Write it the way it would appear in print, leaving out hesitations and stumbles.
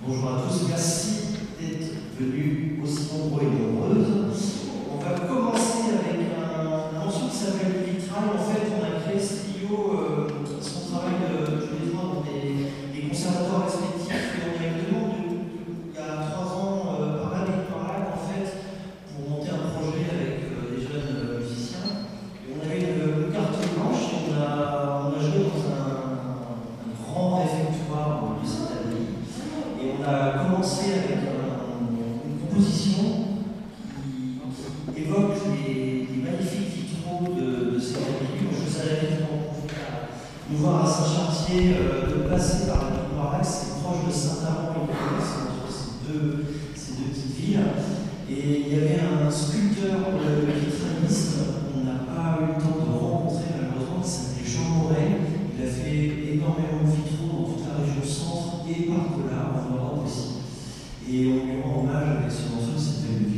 Bonjour à tous, merci d'être venus aussi nombreux et nombreuses. On va commencer avec un morceau qui s'appelle Vitrail. En fait, on a créé ce trio, son travail tous les trois dans des conservatoires respectifs. Et on a eu une demande il y a 3 ans par là et par là, en fait, pour monter un projet avec des jeunes musiciens. Et on avait une carte blanche et on a joué dans un grand réfectoire de Saint-Denis. Et on a commencé avec une composition qui évoque les magnifiques vitraux de ces cabines. Je vous invite nous voir à Saint-Chartier, de passer par la ville Noirac, c'est proche de Saint-Amand et Lyon, c'est entre ces deux petites villes. Et il y avait un sculpteur vitrailliste qu'on n'a pas eu le temps de rencontrer malheureusement, qui s'appelait Jean Moret. Il a fait énormément de vitraux dans toute la région centre et par-delà, en Europe aussi. Et on lui rend hommage avec ce morceau qui s'appelle